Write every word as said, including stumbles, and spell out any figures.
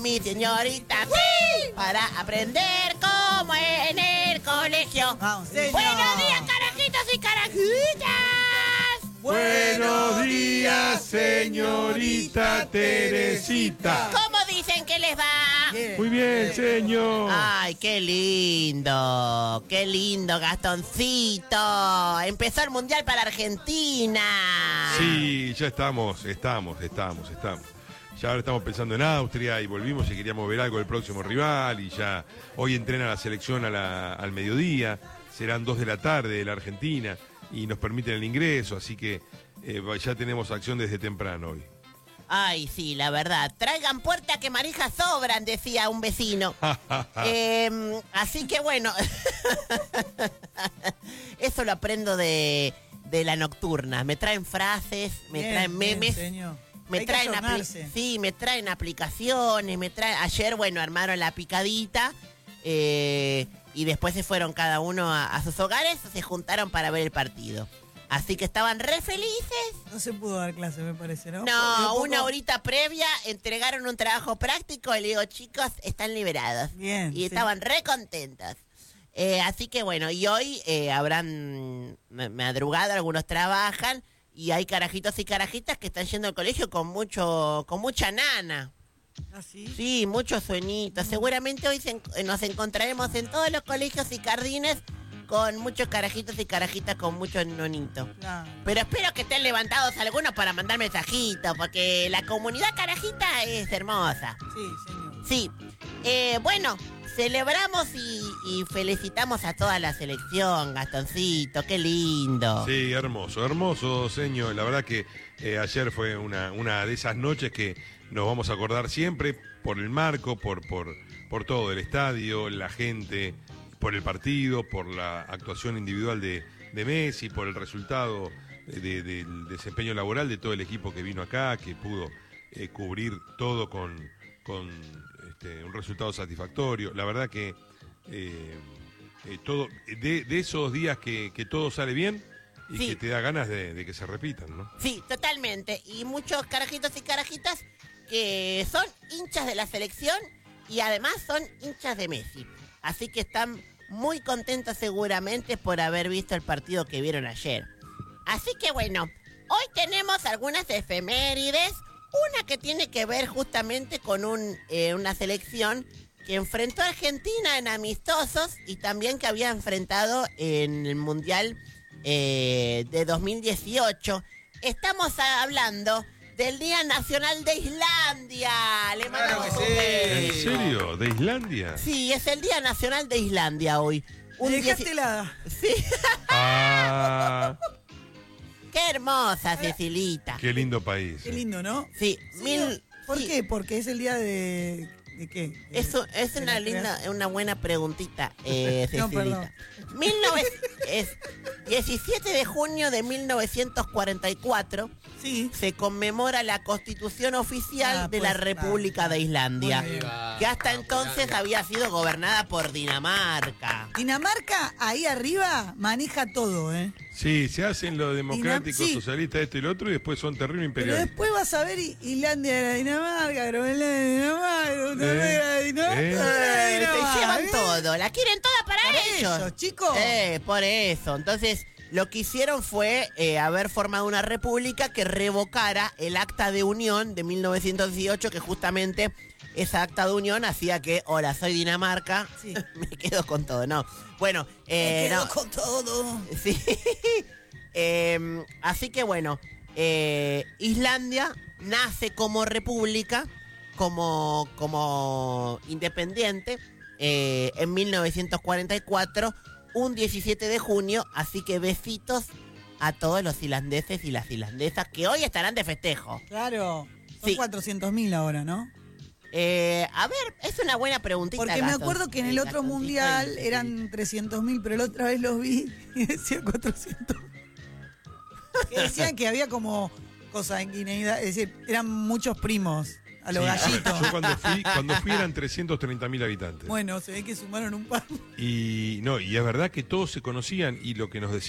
mi señorita, ¡sí! Para aprender como en el colegio. Vamos, señor. Buenos días, carajitos y carajitas. Buenos días, señorita Teresita. ¿Cómo dicen que les va? Bien. Muy bien, señor. Ay, qué lindo, qué lindo, Gastoncito. Empezó el Mundial para Argentina. Sí, ya estamos, estamos, estamos, estamos. Ya ahora estamos pensando en Austria y volvimos y queríamos ver algo del próximo rival y ya hoy entrena la selección a la, al mediodía, serán dos de la tarde de la Argentina y nos permiten el ingreso, así que eh, ya tenemos acción desde temprano hoy. Ay, sí, la verdad. Traigan puerta que marijas sobran, decía un vecino. eh, así que bueno, eso lo aprendo de, de la nocturna. Me traen frases, me Bien, traen bien, memes. señor. Me Hay que traen, apli- ayornarse. sí, me traen aplicaciones, me traen... Ayer, bueno, armaron la picadita eh, y después se fueron cada uno a, a sus hogares, se juntaron para ver el partido. Así que estaban re felices. No se pudo dar clase, me parece, ¿no? No, Porque poco- una horita previa entregaron un trabajo práctico y le digo, chicos, están liberados. Bien, Y sí. estaban re contentos. Eh, así que bueno, y hoy eh, habrán ma- madrugado, algunos trabajan y hay carajitos y carajitas que están yendo al colegio con mucho, con mucha nana. ¿Ah, sí? Sí, muchos sueñitos. Seguramente hoy se en- eh, nos encontraremos en todos los colegios y jardines con muchos carajitos y carajitas con muchos nonitos. Claro. Pero espero que estén levantados algunos para mandar mensajitos, porque la comunidad carajita es hermosa. Sí, señor. Sí, eh, bueno, celebramos y, y felicitamos a toda la selección, Gastoncito, qué lindo. Sí, hermoso, hermoso, señor. La verdad que eh, ayer fue una, una de esas noches que nos vamos a acordar siempre por el marco, por, por, por todo, el estadio, la gente, por el partido, por la actuación individual de, de Messi, por el resultado de- de- del desempeño laboral de todo el equipo que vino acá, que pudo eh, cubrir todo con, con este, un resultado satisfactorio. La verdad que eh, eh, todo de, de esos días que, que todo sale bien y Sí. que te da ganas de, de que se repitan, ¿no? Sí, totalmente. Y muchos carajitos y carajitas que son hinchas de la selección y además son hinchas de Messi. Así que están muy contentos seguramente por haber visto el partido que vieron ayer. Así que bueno, hoy tenemos algunas efemérides. Una que tiene que ver justamente con un, eh, una selección que enfrentó a Argentina en amistosos y también que había enfrentado en el Mundial eh, de dos mil dieciocho. Estamos hablando del Día Nacional de Islandia. Le mandamos un ¿En beso. serio? ¿De Islandia? Sí, es el Día Nacional de Islandia hoy. Un Me dieci- dejaste helada. Sí, Ah, qué hermosa, Cecilita. qué lindo país. Qué lindo, ¿no? Sí, Sí, mil... ¿Por sí. qué? Porque es el día de... ¿De qué? De- Eso es de una la linda, creación. una buena preguntita, eh, No, Cecilita. mil novecientos es diecisiete de junio de mil novecientos cuarenta y cuatro Sí. se conmemora la constitución oficial Ah, de pues, la República ah, de Islandia, muy bien. que hasta entonces había sido gobernada por Dinamarca. Dinamarca, ahí arriba, maneja todo, ¿eh? Sí, se hacen los democráticos, Dinam- sí. socialistas, esto y lo otro, y después son terribles Pero imperialistas. después vas a ver I- Islandia era Dinamarca, Groenlandia era Dinamarca, Noruega era Dinamarca, ¿Eh? todo era Eh, Dinamarca, se llevan ¿eh? todo, la quieren toda para Por ellos. eso, chicos. Eh, por eso. Entonces, lo que hicieron fue eh, haber formado una república que revocara el acta de unión de mil novecientos dieciocho, que justamente esa acta de unión hacía que, hola, soy Dinamarca, Sí. me quedo con todo. No, bueno, Me eh, quedo no. con todo. Sí. Eh, así que bueno, eh, Islandia nace como república, como, como independiente, eh, en mil novecientos cuarenta y cuatro, un diecisiete de junio, así que besitos a todos los islandeses y las islandesas que hoy estarán de festejo. Claro. Son Sí. cuatrocientos mil ahora, ¿no? Eh, a ver, es una buena preguntita. Porque me Gastón. acuerdo que en el Sí, otro Gastoncito mundial y- eran trescientos mil, pero la otra vez los vi y decía cuatrocientos. Que decían que había como cosas en Guinea, es decir, eran muchos primos a los Sí, gallitos. Yo cuando fui, cuando fui eran trescientos treinta mil habitantes. Bueno, se ve que sumaron un par. Y no, y es verdad que todos se conocían y lo que nos decían